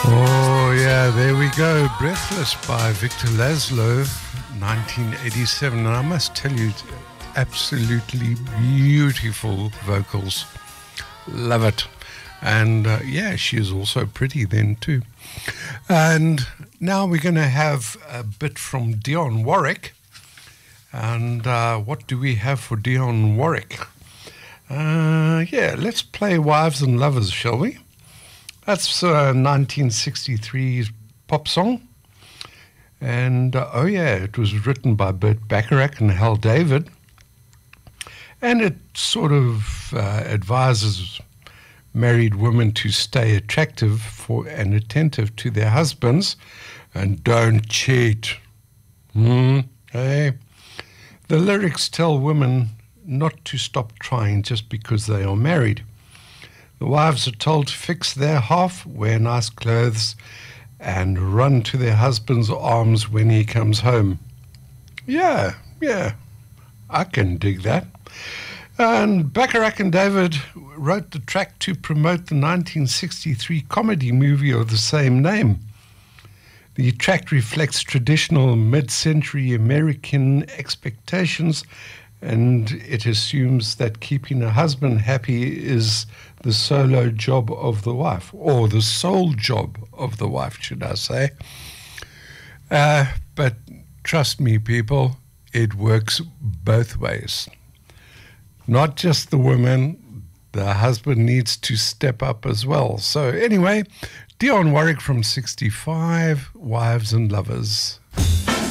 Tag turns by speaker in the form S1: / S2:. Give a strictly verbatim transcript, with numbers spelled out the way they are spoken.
S1: Oh, yeah, there we go. Breathless by Victor Laszlo, nineteen eighty-seven. And I must tell you, absolutely beautiful vocals. Love it. And uh, yeah, she is also pretty then too. And now we're going to have a bit from Dionne Warwick. And uh, what do we have for Dionne Warwick? Uh, yeah, let's play Wives and Lovers, shall we? That's uh, nineteen sixty-three's pop song. And, uh, oh yeah, it was written by Burt Bacharach and Hal David. And it sort of uh, advises married women to stay attractive for and attentive to their husbands and don't cheat. Hmm, hey. The lyrics tell women not to stop trying just because they are married. The wives are told to fix their half, wear nice clothes, and run to their husband's arms when he comes home. Yeah, yeah, I can dig that. And Bacharach and David wrote the track to promote the nineteen sixty-three comedy movie of the same name. The track reflects traditional mid-century American expectations, and it assumes that keeping a husband happy is the solo job of the wife, or the sole job of the wife, should I say. Uh, but trust me, people, it works both ways. Not just the woman, the husband needs to step up as well. So anyway, Dionne Warwick from sixty-five, Wives and Lovers.